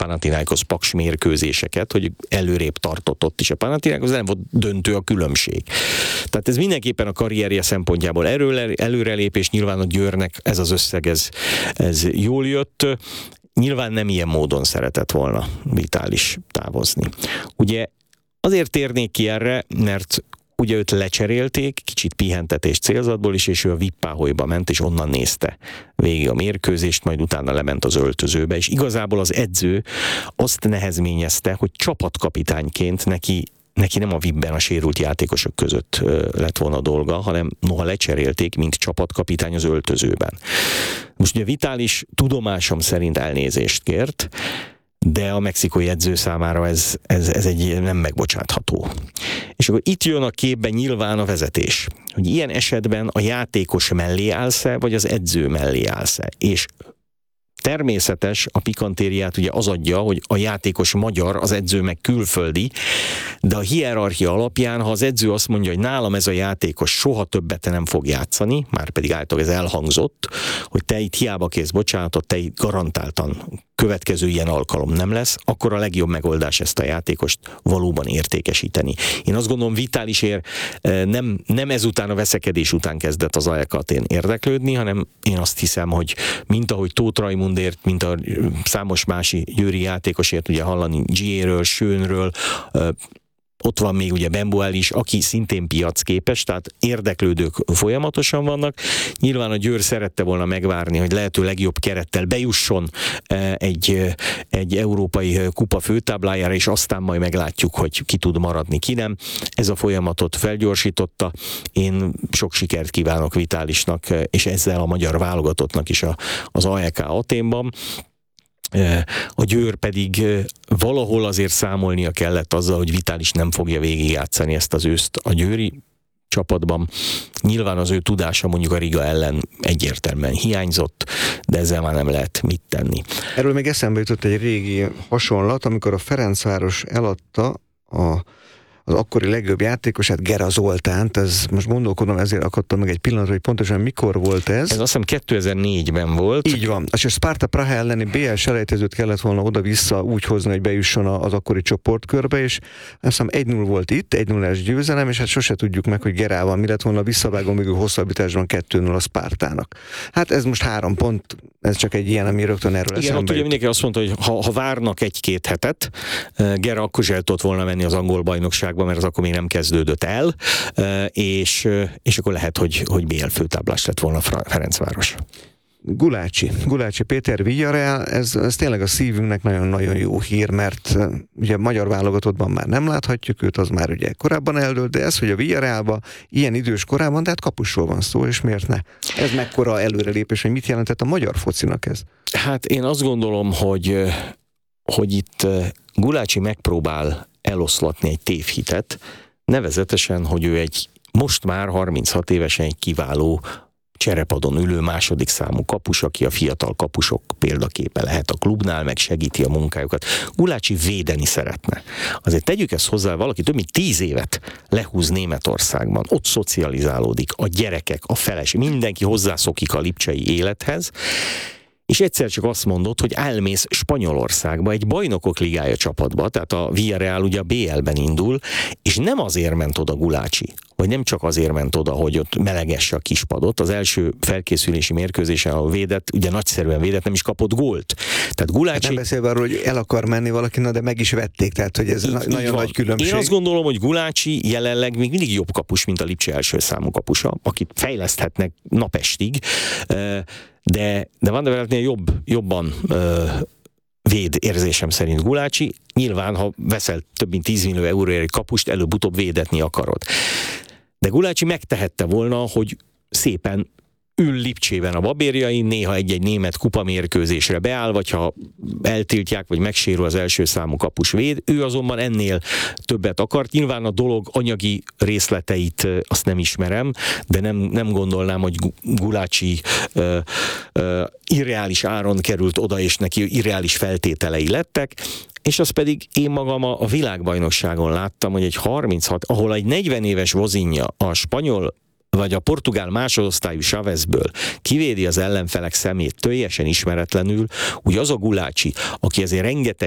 Panathinaikos Paks mérkőzéseket, hogy előrébb tartott ott is a Panathinaikos, nem volt döntő a különbség. Tehát ez mindenképpen a karrierje szempontjából előrelépés, nyilván a Győrnek ez az összeg, ez jól jött. Nyilván nem ilyen módon szeretett volna Vitális távozni. Ugye azért térnék ki erre, mert ugye őt lecserélték, kicsit pihentetés célzatból is, és ő a Vippáholyba ment, és onnan nézte végig a mérkőzést, majd utána lement az öltözőbe, és igazából az edző azt nehezményezte, hogy csapatkapitányként neki nem a VIP-ben a sérült játékosok között lett volna dolga, hanem noha lecserélték, mint csapatkapitány az öltözőben. Most ugye Vitális tudomásom szerint elnézést kért, de a mexikói edző számára ez egy nem megbocsátható. És akkor itt jön a képbe nyilván a vezetés, hogy ilyen esetben a játékos mellé állsz-e, vagy az edző mellé állsz-e. És természetes, a pikantériát ugye az adja, hogy a játékos magyar, az edző meg külföldi, de a hierarchia alapján, ha az edző azt mondja, hogy nálam ez a játékos soha többet nem fog játszani, már pedig általában ez elhangzott, hogy te itt hiába kérsz bocsánatot, te itt garantáltan következő ilyen alkalom nem lesz, akkor a legjobb megoldás ezt a játékost valóban értékesíteni. Én azt gondolom, Vitálisért nem ezután a veszekedés után kezdett az AEK Athén érdeklődni, hanem én azt hiszem, hogy mint ahogy Tóth Raimundért, mint a számos másik győri játékosért ugye hallani G-ről, Schönről, ott van még ugye Bembuel is, aki szintén piacképes, tehát érdeklődők folyamatosan vannak. Nyilván a Győr szerette volna megvárni, hogy lehető legjobb kerettel bejusson egy európai kupa főtáblájára, és aztán majd meglátjuk, hogy ki tud maradni, ki nem. Ez a folyamatot felgyorsította. Én sok sikert kívánok Vitálisnak, és ezzel a magyar válogatottnak is az AEK Athénban. A Győr pedig valahol azért számolnia kellett azzal, hogy Vitális nem fogja végigjátszani ezt az őszt a győri csapatban. Nyilván az ő tudása mondjuk a Riga ellen egyértelműen hiányzott, de ezzel már nem lehet mit tenni. Erről még eszembe jutott egy régi hasonlat, amikor a Ferencváros eladta az akkori legjobb játékosát, Gera Zoltánt, ez most gondolkodom, ezért akadtam meg egy pillanatra, hogy pontosan mikor volt ez. Ez azt hiszem 2004-ben volt. Így van. És a Sparta Praha elleni BL selejtezőt kellett volna oda-vissza úgy hozni, hogy bejusson az akkori csoportkörbe, és azt hiszem 1-0 volt itt, 1-0-es győzelem, és hát sose tudjuk meg, hogy Gerával mi lett volna, visszavágó mögül hosszabbításban 2-0 a Spartának. Hát ez most 3 pont, ez csak egy ilyen, ami rögtön erről eszembe. Igen, ott ugye mindenki azt mondta, hogy ha várnak 1-2 hetet, Gera akkor is el tudott volna menni az angol bajnokságba, mert az akkor még nem kezdődött el, és akkor lehet, hogy BL főtáblás lett volna Ferencváros. Gulácsi Péter, Villarreal, ez tényleg a szívünknek nagyon-nagyon jó hír, mert ugye magyar válogatottban már nem láthatjuk őt, az már ugye korábban eldőlt, de ez, hogy a Villarrealban ilyen idős korában, de hát kapusról van szó, és miért ne? Ez mekkora előrelépés, hogy mit jelentett a magyar focinak ez? Hát én azt gondolom, hogy itt Gulácsi megpróbál eloszlatni egy tévhitet, nevezetesen, hogy ő most már 36 évesen egy kiváló cserepadon ülő második számú kapus, aki a fiatal kapusok példaképe lehet a klubnál, meg segíti a munkájukat. Gulácsi védeni szeretne. Azért tegyük ezt hozzá, valaki több mint 10 évet lehúz Németországban, ott szocializálódik, a gyerekek, a feleség, mindenki hozzászokik a lipcsei élethez, és egyszer csak azt mondod, hogy elmész Spanyolországba, egy bajnokok ligája csapatba, tehát a Villarreal ugye a BL-ben indul, és nem azért ment oda Gulácsi, vagy nem csak azért ment oda, hogy ott melegesse a kispadot, az első felkészülési mérkőzésen, ahol védett, ugye nagyszerűen védett, nem is kapott gólt. Tehát Gulácsi... Nem beszélve arról, hogy el akar menni valaki, de meg is vették, tehát hogy ez nagyon nagy különbség. Én azt gondolom, hogy Gulácsi jelenleg még mindig jobb kapus, mint a Lipcse első számú kapusa, akit fejleszthetnek napestig, de Van der Veltnél jobban véd érzésem szerint Gulácsi. Nyilván, ha veszel több mint 10 millió euróért egy kapust, előbb-utóbb védetni akarod. De Gulácsi megtehette volna, hogy szépen ül Lipcsében a babérjain, néha egy-egy német kupamérkőzésre beáll, vagy ha eltiltják, vagy megsérül az első számú kapus véd. Ő azonban ennél többet akart. Nyilván a dolog anyagi részleteit azt nem ismerem, de nem gondolnám, hogy Gulácsi irreális áron került oda, és neki irreális feltételei lettek. És azt pedig én magam a világbajnokságon láttam, hogy egy 36, ahol egy 40 éves Vozinha a spanyol vagy a portugál másodosztályú Chavezből kivédi az ellenfelek szemét teljesen ismeretlenül, úgy az a Gulácsi, aki azért rengeteg